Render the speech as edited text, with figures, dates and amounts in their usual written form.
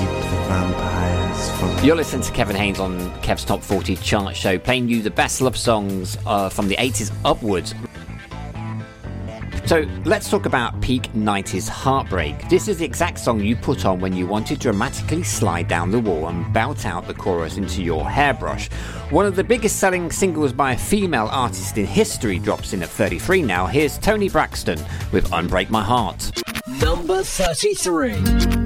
keep the vampires from... You're listening to Kevin Haynes on Kev's Top 40 Chart Show, playing you the best love songs from the 80s upwards. So let's talk about peak 90s heartbreak. This is the exact song you put on when you wanted to dramatically slide down the wall and belt out the chorus into your hairbrush. One of the biggest selling singles by a female artist in history drops in at 33 now. Here's Toni Braxton with Unbreak My Heart. Number 33.